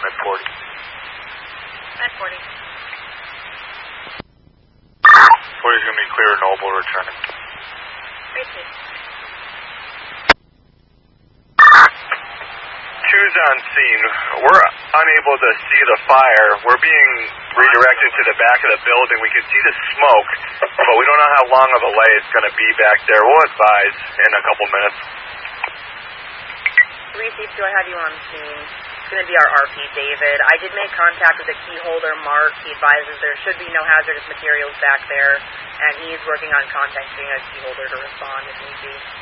At 40. At 40. 40 is going to be clear, Noble returning. Great, please. 2's on scene. We're unable to see the fire. We're being redirected to the back of the building. We can see the smoke, but we don't know how long of a lay it's going to be back there. We'll advise in a couple minutes. 3-2, I have you on scene. It's going to be our RP, David. I did make contact with the key holder, Mark. He advises there should be no hazardous materials back there, and he's working on contacting a key holder to respond if need be.